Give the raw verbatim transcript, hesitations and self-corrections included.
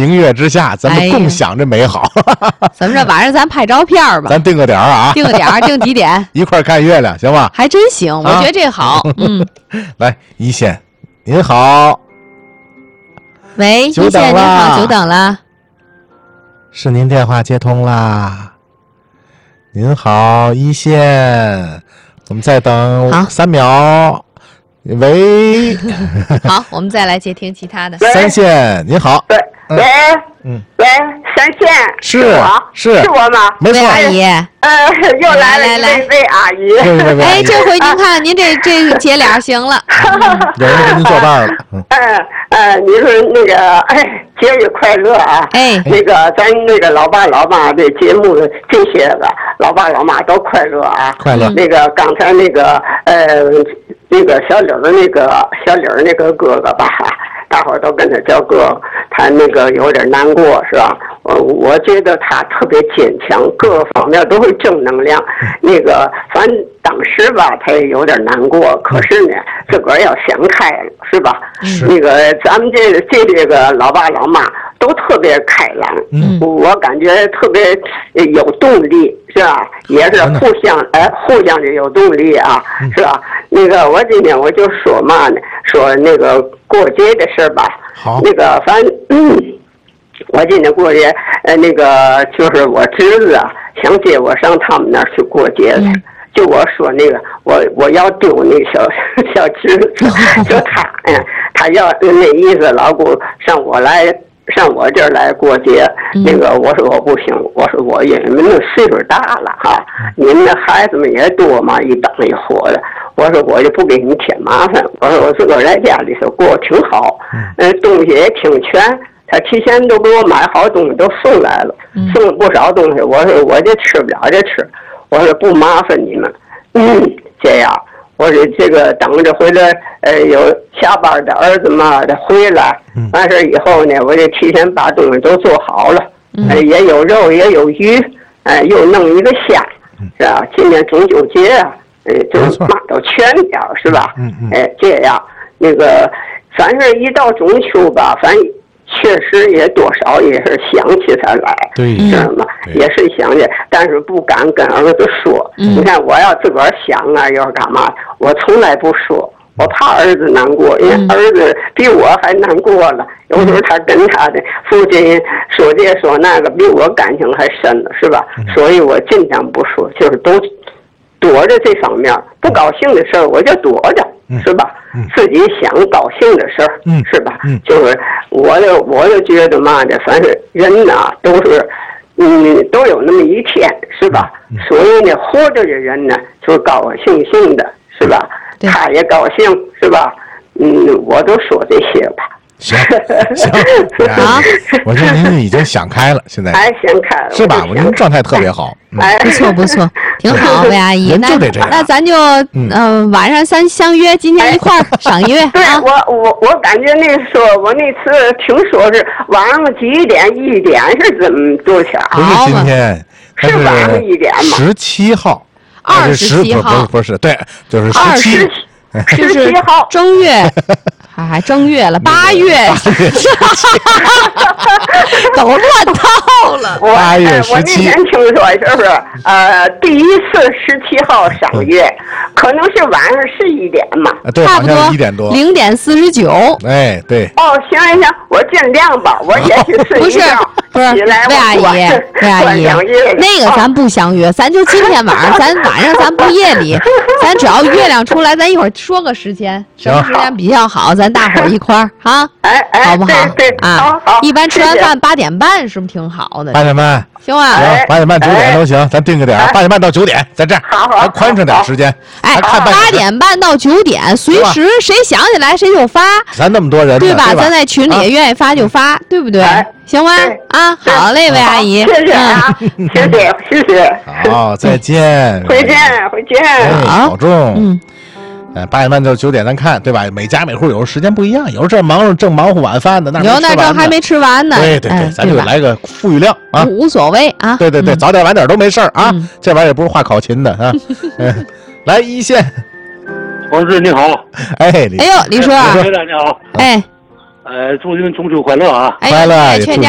明月之下，咱们共享这美好。 怎么着？晚上咱拍照片吧？ 咱定个点儿啊， 定个点儿，定几点？ 一块看月亮，行吧？ 还真行，我觉得这好。嗯， 来，一线，您好。 喂，一线您好，久等了。 是您电话接通啦。您好，一线，我们再等三秒。喂， 好，我们再来接听其他的。 三线，您好。 喂， 嗯、 喂， 嗯， 喂，三线， 是我， 是是我吗？ 没错， 阿姨， 呃，又来了一位位阿姨。 哎，这回您看，您这这姐俩行了， 有人给您作伴了。 嗯呃，你说那个，哎，节日快乐啊！ 哎， 那个咱那个老爸老妈的节目，这些个老爸老妈都快乐啊！ 快乐。 那个刚才那个呃，那个小李的那个小李那个哥哥吧，大伙儿都跟他叫哥，他那个有点难过是吧？我我觉得他特别坚强，各个方面都是正能量。那个反正当时吧，他也有点难过，可是呢，自个儿要想开了，是吧？ 是。 那个咱们这这这个老爸老妈都特别开朗， 嗯， 我感觉特别有动力，是吧？也是互相哎，互相的有动力啊，是吧？那个我今天我就说嘛呢，说那个过节的事儿吧。 好。 那个反正。嗯我今天过节，呃，那个就是我侄子啊，想接我上他们那儿去过节去。嗯、就我说那个，我我要丢那个小小侄子，就他呀，他要那意思，老姑上我来上我这儿来过节。嗯、那个我说我不行，我说我因为你们那岁数大了哈，你们那孩子们也多嘛，一当一伙的。我说我就不给你添麻烦，我说我自个儿在家里头过挺好，嗯、呃，东西也挺全。他提前都给我买好东西都送来了，嗯、送了不少东西。我说我这吃不了这吃，我说不麻烦你们。嗯，这样，我说这个等着回来，呃，有下班的儿子嘛的回来，嗯、完事以后呢，我就提前把东西都做好了，嗯、呃，也有肉也有鱼，哎、呃，又弄一个虾，是吧？今年中秋节啊，呃，就是嘛都全点是吧？嗯嗯，哎、呃，这样，那个反正一到中秋吧，反正。确实也多少也是想起他来， 对， 知道吗？也是想起，但是不敢跟儿子说。嗯、你看，我要自个儿想啊，要是干嘛，我从来不说，我怕儿子难过，因为儿子比我还难过了。有时候他跟他的父亲说这说那个，比我感情还深了，是吧？嗯、所以我尽量不说，就是都躲着这方面，不高兴的事儿我就躲着。是吧？嗯、自己想高兴的事儿，嗯、是吧？嗯、就是我就我就觉得嘛的，反正人呐都是，嗯，都有那么一天，是吧？嗯、所以呢，活着的人呢，就高高兴兴的，是吧？他也高兴，是吧？嗯，我都说这些吧。 行行啊，我觉得您已经想开了，现在哎，想开了， 是吧？我您状态特别好， 哎，不错不错，挺好，魏阿姨。 那就得这样， 那咱就嗯，晚上咱相约，今天一块儿赏月。 对我我我感觉那说，我那次听说是晚上几点一点是怎么多少？ 不是今天， 是晚上一点吗？ 十七号， 二十七号，不是不是，对，就是十七， 就是正月。还正月了，八月，都乱套了。 八月十七， 我那天听说就是呃，第一次十七号赏月，可能是晚上十一点嘛， 对， 差不多一点多， 零点四十九。 哎，对。 哦，行行行，我尽量吧，我也是睡一觉。 不是，魏阿姨，魏阿姨，那个咱不相约，咱就今天晚上，咱晚上咱不夜里，咱只要月亮出来，咱一会儿说个时间，什么时间比较好，咱大伙儿一块儿哈， 哎哎， 好不好？ 对啊，一般吃完饭八点半是不是挺好的？ 八点半行啊， 行，八点半九点都行，咱定个点，八点半到九点，在这儿，咱宽敞点时间。 哎，八点半到九点，随时谁想起来谁就发， 咱那么多人， 对吧？咱在群里愿意发就发，对不对？行吗？啊，好嘞，魏阿姨， 谢谢啊，谢谢谢谢。 好，再见， 回见回见， 保重。嗯。呃，八点半到九点咱看，对吧？每家每户有时候时间不一样，有时候这忙活正忙活晚饭的，那有那正还没吃完呢。 对对对，咱就来个富裕量啊， 无所谓啊。 对对对，早点晚点都没事儿啊。这玩意儿也不是画考勤的啊。嗯，来一线， 王志你好， 哎， 哎呦，李叔啊， 你好， 哎， 呃，祝您中秋快乐啊， 快乐， 全家